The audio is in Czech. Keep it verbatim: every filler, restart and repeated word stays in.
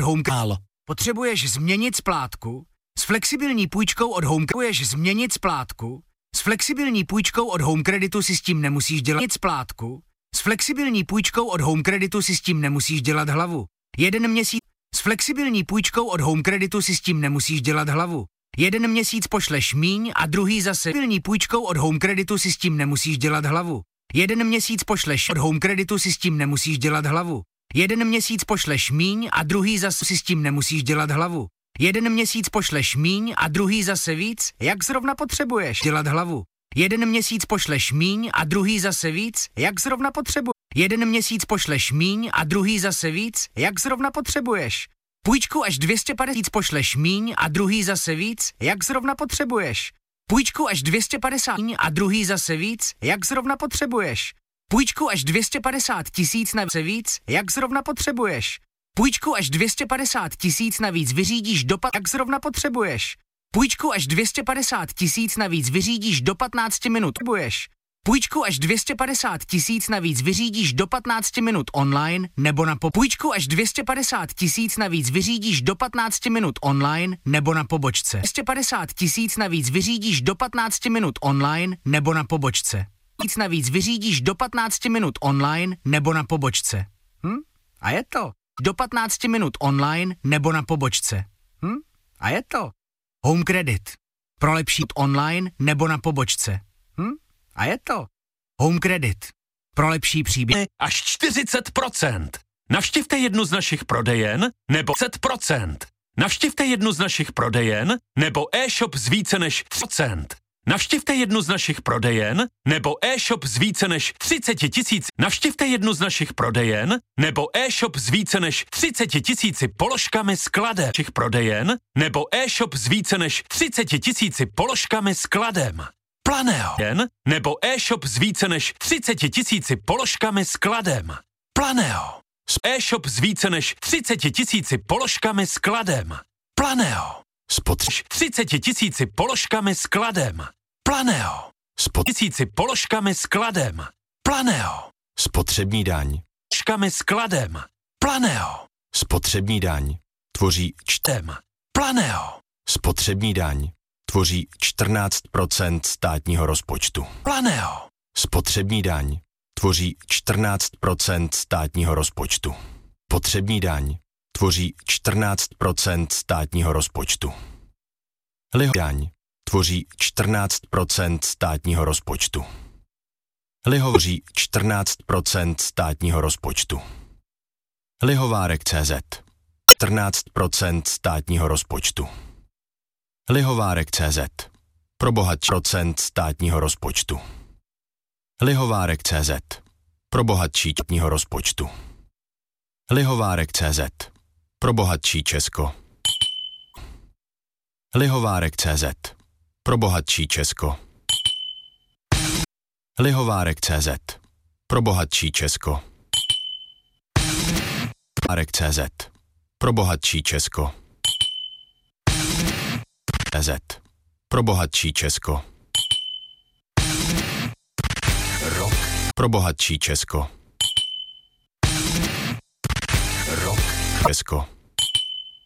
Home Credit. Potřebuješ změnit splátku? S flexibilní půjčkou od Home Potřebuješ změnit splátku? S flexibilní půjčkou od Home Creditu si s tím nemusíš dělat splátku. S flexibilní půjčkou od Home Creditu si s tím nemusíš dělat hlavu. Jeden měsíc. S flexibilní půjčkou od Home Creditu si s tím nemusíš dělat hlavu. Jeden měsíc pošleš míň a druhý zase. Flexibilní půjčkou od Home Creditu si s tím nemusíš dělat hlavu. Jeden měsíc pošleš od Home Creditu si s tím nemusíš dělat hlavu. Jeden měsíc pošleš míň a druhý zase si s tím nemusíš dělat hlavu. Jeden měsíc pošleš míň a druhý zase víc, jak zrovna potřebuješ dělat hlavu. Jeden měsíc pošleš míň a druhý zase víc, jak zrovna potřebuješ. Jeden měsíc pošleš míň a druhý zase víc, jak zrovna potřebuješ. Půjčku až dvě stě padesát pošleš míň a druhý zase víc, jak zrovna potřebuješ. Půjčku až dvě stě padesát a druhý zase víc, jak zrovna potřebuješ. Půjčku až dvě stě padesát tisíc na víc, jak zrovna potřebuješ. Půjčku až dvě stě padesát tisíc navíc vyřídíš do pat, jak zrovna potřebuješ. Půjčku až dvě stě padesát tisíc navíc vyřídíš do patnácti minut. Potřebuješ. Půjčku až dvě stě padesát tisíc navíc vyřídíš do patnácti minut online nebo na po... Půjčku až dvě stě padesát tisíc navíc vyřídíš do patnácti minut online nebo na pobočce. dvě stě padesát tisíc navíc vyřídíš do patnácti minut online nebo na pobočce. Nic navíc vyřídíš do patnácti minut online nebo na pobočce. Hm? A je to. Do patnácti minut online nebo na pobočce. Hm? A je to. Home Credit. Pro lepší online nebo na pobočce. Hm? A je to. Home Credit. Pro lepší příběh. Až čtyřicet procent. Navštivte jednu z našich prodejen nebo třicet procent. Navštivte jednu z našich prodejen nebo e-shop z více než tři procenta. Navštivte jednu z našich prodejen nebo e-shop z více než třicet tisíc. Navštivte jednu z našich prodejen nebo e-shop z více než třicet tisíci položkami skladem. Našich prodejen nebo e-shop z více než třicet tisíci položkami skladem. Planeo. Nebo e-shop z více než třicet tisíci položkami skladem. Planeo. E-shop z více než třicet tisíci položkami skladem. Planeo. Spotřež třicet tisíci položkami skladem. Planeo. Spot tisíci položkami skladem. Planeo. Spotřební daň. Položkami skladem. Planeo. Spotřební daň tvoří čtem. Planeo. Spotřební daň tvoří čtrnáct procent státního rozpočtu. Planeo. Spotřební daň tvoří čtrnáct procent státního rozpočtu. Spotřební daň tvoří čtrnáct procent státního rozpočtu. Liho daň tvoří čtrnáct procent státního rozpočtu. Lihovoří čtrnáct procent státního rozpočtu. Lihovárek tečka cé zet čtrnáct procent státního rozpočtu. Lihovárek tečka cé zet pro bohatší procent státního rozpočtu. Lihovárek tečka cé zet pro bohatší státního rozpočtu. Lihovárek tečka cé zet pro bohatší Česko. Lihovárek tečka cé zet pro bohatší Česko. Lihovárek tečka cé zet pro bohatší Česko. Lihovárek tečka cé zet pro bohatší Česko. cé zet pro bohatší Česko. Rok. Pro bohatší Česko. Rok. Česko.